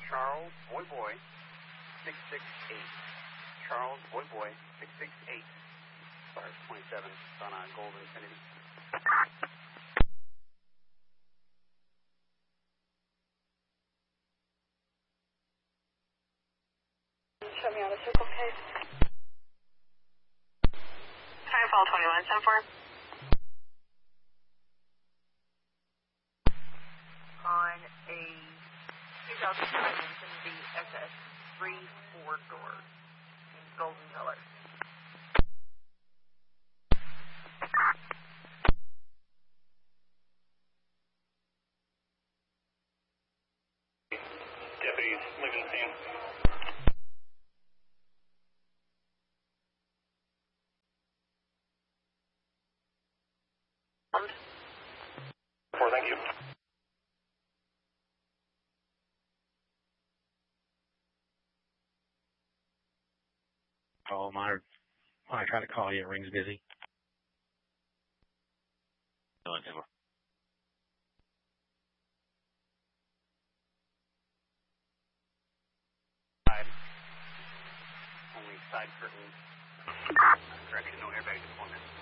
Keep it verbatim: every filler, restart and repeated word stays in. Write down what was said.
Charles Boy Boy six six eight. Charles Boy Boy six six eight. Stars twenty-seven, on a Gold Infinity. Show me on the circle case. Skyfall twenty-one, ten four. On a two thousand seven Infinity S S three four door in golden color. Deputies, leaving the scene. Four, thank you. Oh, my, when I try to call you, it rings busy. No, it never. Side. Only side curtain. Correction, no airbag deployment.